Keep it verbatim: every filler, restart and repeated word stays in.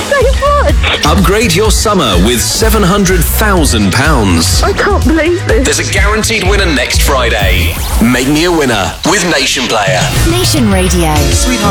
so much. Upgrade your summer with seven hundred thousand pounds. I can't believe this. There's a guaranteed winner next Friday. Make me a winner with Nation Player. Nation Radio.